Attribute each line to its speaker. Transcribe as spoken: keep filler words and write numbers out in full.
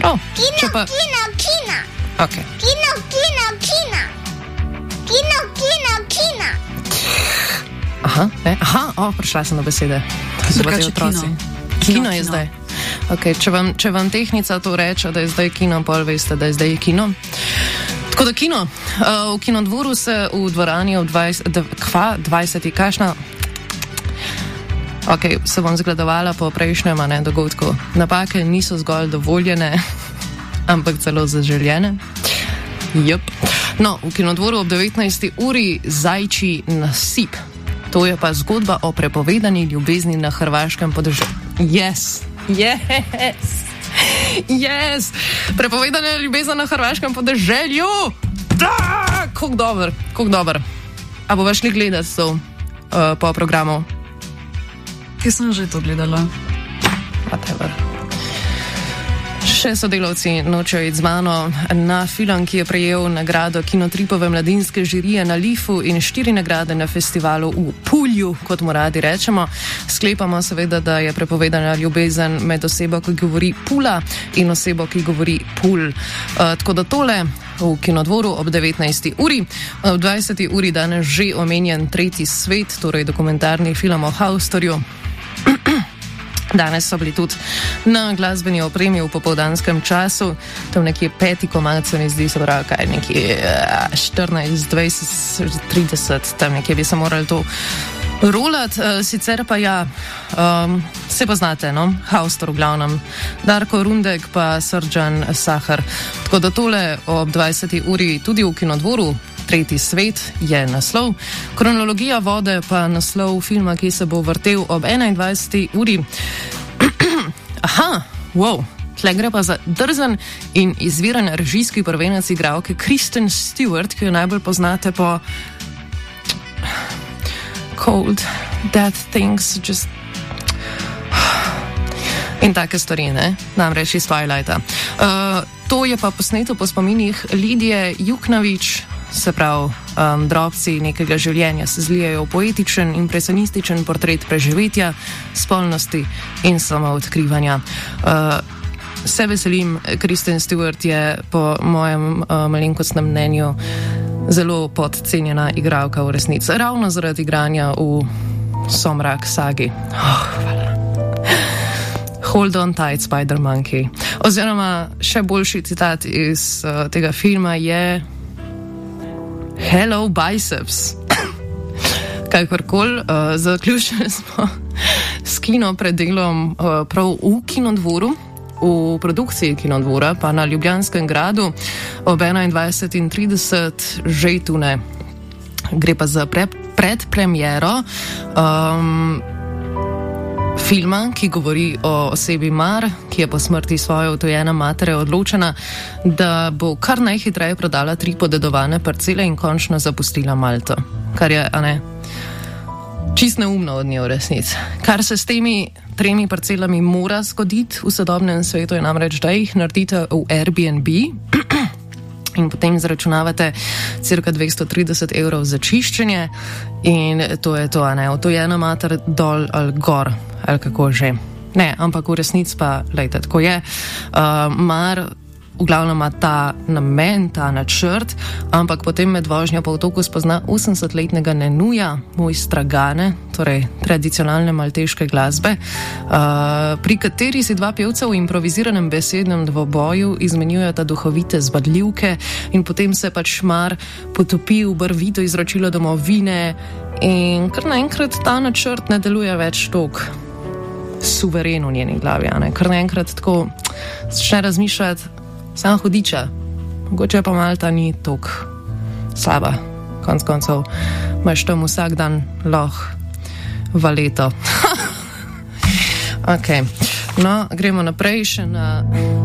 Speaker 1: Prav.
Speaker 2: Kino,
Speaker 1: pa...
Speaker 2: kino, kino.
Speaker 1: Okay.
Speaker 2: Kino, kino, kino. Kino, kino, kino.
Speaker 1: Aha, ne? Aha, o, prišla sem do besede.
Speaker 3: Drugače kino.
Speaker 1: Kino je zdaj. Okay, če, vam, če vam tehnica to reče, da je zdaj kino, pol veste, da je zdaj kino. Tako da kino. Uh, v Kinodvoru se v dvorani ob dvajseti kašna. Ok, se bom zgledovala po prejšnjem ne, dogodku. Napake niso zgolj dovoljene, ampak celo zaželjene. Jep. No, v Kinodvoru ob devetnajsti uri Zajčji nasip. To je pa zgodba o prepovedani ljubezni na hrvaškem podeželju. Yes, yes, yes. Prepovedana ljubezen na hrvaškem podeželju. Da, kako dober, kako dober. A bo šli gledati to uh, po programu?
Speaker 3: Jaz sem že to gledala.
Speaker 1: Whatever. Še sodelavci nočejo iti z mano na film, ki je prejel nagrado Kinotripove mladinske žirije na Lifu in štiri nagrade na festivalu v Pulju, kot mu radi rečemo. Sklepamo seveda, da je prepovedana ljubezen med osebo, ki govori Pula in osebo, ki govori Pul. Uh, tako da tole v Kinodvoru ob devetnajsti uri. Ob dvajseti uri danes že omenjen Tretji svet, torej dokumentarni film o Haustorju. Danes so bili tudi na glasbeni opremi v popoldanskem času, tam nekje peti komad se mi zdi, se pravi, kaj nekje štirinajst, dvajset, trideset, tam nekje bi se morali to rolati. Sicer pa ja, um, se poznate, no? Haustor v glavnem, Darko Rundek pa Srdžan Sahar. Tako da tole ob dvajseti uri tudi v Kinodvoru. Tretji svet je naslov, kronologija vode pa naslov filma, ki se bo vrtel ob enaindvajseti uri. Aha, wow, tle gre pa za drzen in izviren režijski prvenec igralke Kristen Stewart, ki jo najbolj poznate po Cold, Dead Things, just... in take stvari, ne? Namreč iz Twilighta. Uh, to je pa posneto po spominih Lidije Juknovič. Se pravi, um, drobci nekega življenja se zlijajo v poetičen, impresionističen portret preživetja, spolnosti in samoodkrivanja. Uh, se veselim, Kristen Stewart je po mojem uh, malenkostnem mnenju zelo podcenjena igralka v resnici. Ravno zaradi igranja v Somrak sagi. Oh, hvala. Hold on tight, Spider Monkey. Oziroma, še boljši citat iz uh, tega filma je Hello biceps. Kakorkoli, uh, zaključili smo s kino predelom uh, prav v Kinodvoru, v produkciji Kinodvora, pa na Ljubljanskem gradu ob enaindvajset in trideset že tune. Gre pa za pre, predpremiero um, filma, ki govori o osebi Mar, ki je po smrti svoje odtujene matere odločena, da bo kar najhitreje prodala tri podedovane parcele in končno zapustila Malto. Kar je, a ne, čist neumno od nje v resnici. Kar se s temi tremi parcelami mora zgoditi v sodobnem svetu, je namreč, da jih naredite v Airbnb in potem zaračunavate cirka dvesto trideset evrov za čiščenje in to je to, a ne, odtujena mater dol ali gor, ali kako že. Ne, ampak v resnici pa, lejte, tako je. Uh, Mar v glavnem ima ta namen, ta načrt, ampak potem med vožnjo po otoku spozna osemdesetletnega nenuja, mojstra Gane, torej tradicionalne malteške glasbe, uh, pri kateri si dva pevca v improviziranem besednem dvoboju izmenjujeta duhovite zbadljivke in potem se pač Mar potopi v barvito izročilo domovine in kar naenkrat ta načrt ne deluje več toliko suveren v njeni glavi, a ne? Kar naenkrat tako začne razmišljati, sam hudiča, mogoče pa Malta ni tok slaba. Konc koncev imaš tam vsak dan loh valeto. Ok, no, gremo naprej še na